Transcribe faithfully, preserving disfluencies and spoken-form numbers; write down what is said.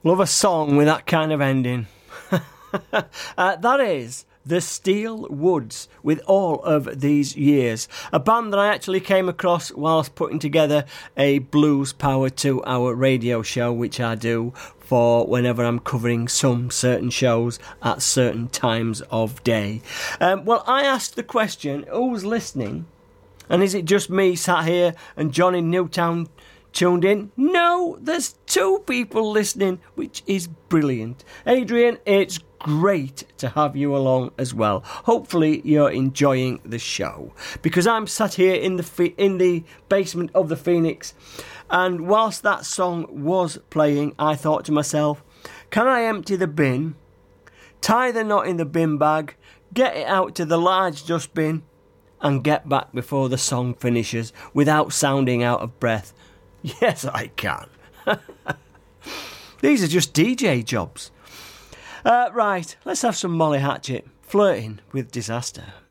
Love a song with that kind of ending. uh, that is the Steel Woods, with All of These Years, a band that I actually came across whilst putting together a Blues Power two hour radio show, which I do for whenever I'm covering some certain shows at certain times of day. Um, well, I asked the question, who's listening? And is it just me sat here and John in Newtown tuned in? No, there's two people listening, which is brilliant. Adrian, it's great to have you along as well. Hopefully you're enjoying the show, because I'm sat here in the in the basement of the Phoenix, and whilst that song was playing, I thought to myself, can I empty the bin, tie the knot in the bin bag, get it out to the large dustbin, and get back before the song finishes without sounding out of breath? Yes, I can. These are just D J jobs. Uh, right, let's have some Molly Hatchet, Flirting with Disaster.